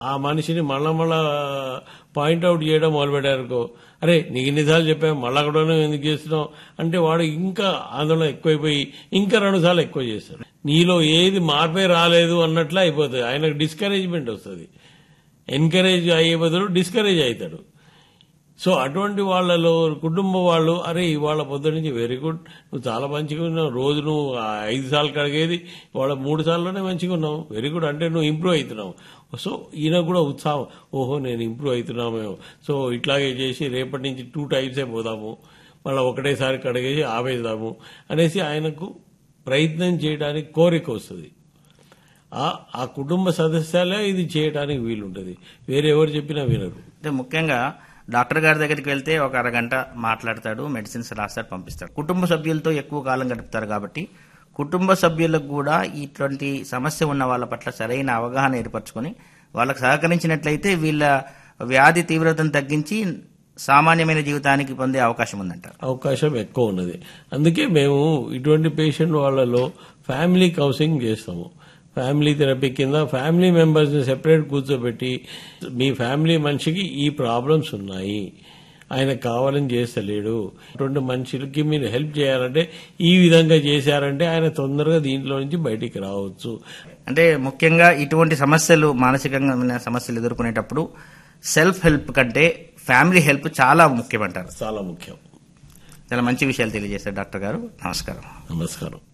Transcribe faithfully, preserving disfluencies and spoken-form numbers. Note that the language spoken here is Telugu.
ఆ మనిషిని మళ్ళా మళ్ళా పాయింట్అవుట్ చేయడం మొదలుపెట్టారనుకో, అరే నీకు ఎన్నిసార్లు చెప్పావు మళ్ళా కూడా ఎందుకు చేస్తున్నావు అంటే వాడు ఇంకా ఆందోళన ఎక్కువైపోయి ఇంకా రెండు సార్లు ఎక్కువ చేస్తాడు. నీలో ఏది మార్పే రాలేదు అన్నట్లు అయిపోతుంది. ఆయనకు డిస్కరేజ్మెంట్ వస్తుంది. ఎంకరేజ్ అయ్యే బదులు డిస్కరేజ్ అవుతాడు. సో అటువంటి వాళ్లలో కుటుంబ వాళ్ళు అరే ఇవాళ పొద్దు నుంచి వెరీ గుడ్, నువ్వు చాలా మంచిగా ఉన్నావు, రోజు నువ్వు ఐదు సార్లు కడిగేది ఇవాళ మూడు సార్లునే మంచిగా ఉన్నావు, వెరీ గుడ్ అంటే నువ్వు ఇంప్రూవ్ అవుతున్నావు. సో ఈయన కూడా ఉత్సాహం, ఓహో నేను ఇంప్రూవ్ అవుతున్నామేమో, సో ఇట్లాగే చేసి రేపటి నుంచి టూ టైమ్సే పోదాము, మళ్ళీ ఒకటేసారి కడిగేసి ఆపేద్దాము అనేసి ఆయనకు ప్రయత్నం చేయడానికి కోరిక వస్తుంది. ఆ కుటుంబ సదస్యాలే ఇది చేయడానికి వీలుంటుంది, వేరే ఎవరు చెప్పినా వినరు. అంటే ముఖ్యంగా డాక్టర్ గారి దగ్గరికి వెళ్తే ఒక అరగంట మాట్లాడతాడు, మెడిసిన్స్ రాస్తాడు, పంపిస్తాడు. కుటుంబ సభ్యులతో ఎక్కువ కాలం గడుపుతారు కాబట్టి కుటుంబ సభ్యులకు కూడా ఇటువంటి సమస్య ఉన్న వాళ్ళ పట్ల సరైన అవగాహన ఏర్పరచుకొని వాళ్ళకు సహకరించినట్లయితే వీళ్ళ వ్యాధి తీవ్రతను తగ్గించి సామాన్యమైన జీవితానికి పొందే అవకాశం ఉందంటారు. అవకాశం ఎక్కువ ఉన్నది. అందుకే మేము ఇటువంటి పేషెంట్ వాళ్ళలో ఫ్యామిలీ కౌన్సిలింగ్ చేస్తాము. ఫ్యామిలీ థెరపీ కింద ఫ్యామిలీ మెంబర్స్ ని సెపరేట్ కూర్చోబెట్టి మీ ఫ్యామిలీ మనిషికి ఈ ప్రాబ్లమ్స్ ఉన్నాయి, ఆయన కావాలని చేస్తలేడు, అటువంటి మనుషులకి మీరు హెల్ప్ చేయాలంటే ఈ విధంగా చేశారంటే ఆయన తొందరగా దీంట్లో నుంచి బయటికి రావచ్చు. అంటే ముఖ్యంగా ఇటువంటి సమస్యలు మానసికంగా సమస్యలు ఎదుర్కొనేటప్పుడు సెల్ఫ్ హెల్ప్ కంటే ఫ్యామిలీ హెల్ప్ చాలా ముఖ్యమంటారు. చాలా ముఖ్యం. చాలా మంచి విషయాలు తెలియజేశారు డాక్టర్ గారు. నమస్కారం. నమస్కారం.